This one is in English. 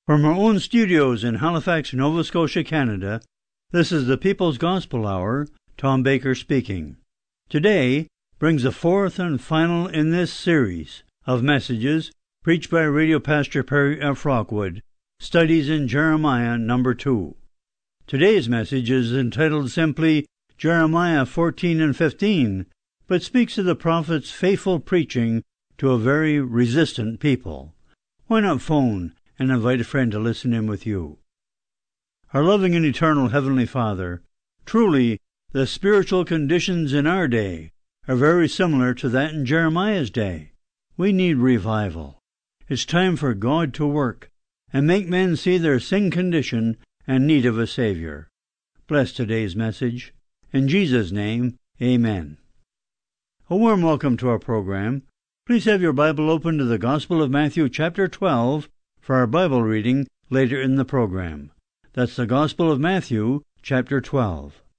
From our own studios in Halifax, Nova Scotia, Canada, this is the People's Gospel Hour. Tom Baker speaking. Today brings the fourth and final in this series of messages preached by Radio Pastor Perry F. Rockwood, Studies in Jeremiah number 2. Today's message is entitled simply Jeremiah 14 and 15, but speaks of the prophet's faithful preaching to a very resistant people. Why not phone and invite a friend to listen in with you? Our loving and eternal Heavenly Father, truly the spiritual conditions in our day are very similar to that in Jeremiah's day. We need revival. It's time for God to work and make men see their sin condition and need of a Savior. Bless today's message. In Jesus' name, amen. A warm welcome to our program. Please have your Bible open to the Gospel of Matthew chapter 12 for our Bible reading later in the program. That's the Gospel of Matthew chapter 12.